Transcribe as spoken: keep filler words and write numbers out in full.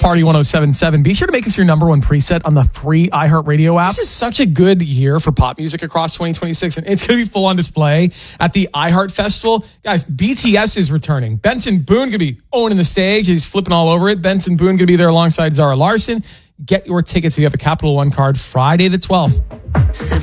Party one oh seven point seven. Be sure to make us your number one preset on the free iHeartRadio app. This is such a good year for pop music across twenty twenty-six, and it's going to be full on display at the iHeart Festival. Guys, B T S is returning. Benson Boone going to be owning the stage. He's flipping all over it. Benson Boone going to be there alongside Zara Larson. Get your tickets if you have a Capital One card Friday the twelfth.